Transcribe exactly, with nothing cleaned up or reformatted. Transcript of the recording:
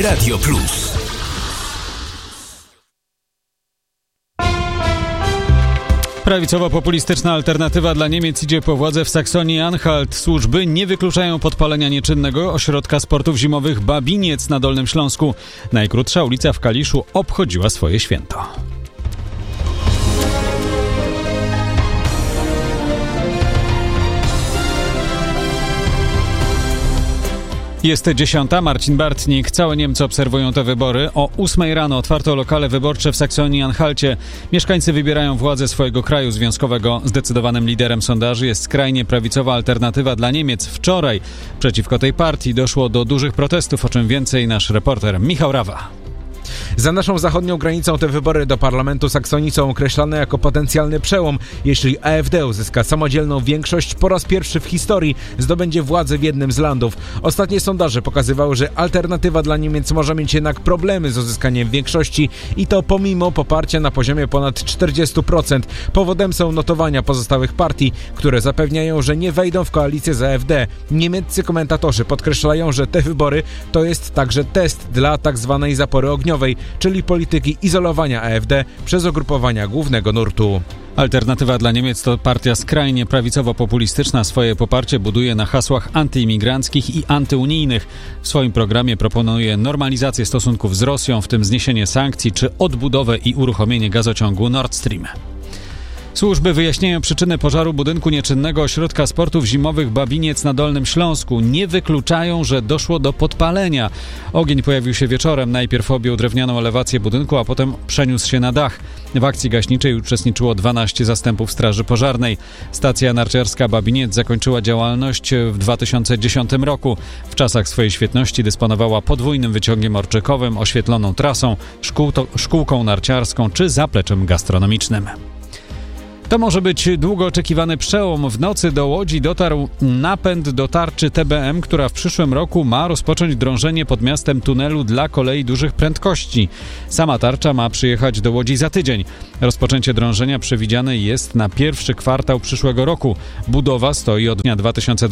Radio Plus. Prawicowo-populistyczna alternatywa dla Niemiec idzie po władzę w Saksonii-Anhalt. Służby nie wykluczają podpalenia nieczynnego ośrodka sportów zimowych Babiniec na Dolnym Śląsku. Najkrótsza ulica w Kaliszu obchodziła swoje święto. Jest dziesiąta, Marcin Bartnik. Całe Niemcy obserwują te wybory. O ósmej rano otwarto lokale wyborcze w Saksonii-Anhalcie. Mieszkańcy wybierają władzę swojego kraju związkowego. Zdecydowanym liderem sondaży jest skrajnie prawicowa alternatywa dla Niemiec. Wczoraj przeciwko tej partii doszło do dużych protestów, o czym więcej nasz reporter Michał Rawa. Za naszą zachodnią granicą te wybory do Parlamentu Saksonii są określane jako potencjalny przełom. Jeśli A F D uzyska samodzielną większość, po raz pierwszy w historii zdobędzie władzę w jednym z landów. Ostatnie sondaże pokazywały, że alternatywa dla Niemiec może mieć jednak problemy z uzyskaniem większości i to pomimo poparcia na poziomie ponad czterdzieści procent. Powodem są notowania pozostałych partii, które zapewniają, że nie wejdą w koalicję z A F D. Niemieccy komentatorzy podkreślają, że te wybory to jest także test dla tak zwanej zapory ogniowej, czyli polityki izolowania A F D przez ugrupowania głównego nurtu. Alternatywa dla Niemiec to partia skrajnie prawicowo-populistyczna. Swoje poparcie buduje na hasłach antyimigranckich i antyunijnych. W swoim programie proponuje normalizację stosunków z Rosją, w tym zniesienie sankcji czy odbudowę i uruchomienie gazociągu Nord Stream. Służby wyjaśniają przyczyny pożaru budynku nieczynnego ośrodka sportów zimowych Babiniec na Dolnym Śląsku. Nie wykluczają, że doszło do podpalenia. Ogień pojawił się wieczorem. Najpierw objął drewnianą elewację budynku, a potem przeniósł się na dach. W akcji gaśniczej uczestniczyło dwanaście zastępów straży pożarnej. Stacja narciarska Babiniec zakończyła działalność w dwa tysiące dziesiątym roku. W czasach swojej świetności dysponowała podwójnym wyciągiem orczykowym, oświetloną trasą, szkół to, szkółką narciarską czy zapleczem gastronomicznym. To może być długo oczekiwany przełom. W nocy do Łodzi dotarł napęd do tarczy T B M, która w przyszłym roku ma rozpocząć drążenie pod miastem tunelu dla kolei dużych prędkości. Sama tarcza ma przyjechać do Łodzi za tydzień. Rozpoczęcie drążenia przewidziane jest na pierwszy kwartał przyszłego roku. Budowa stoi od dnia dwa tysiące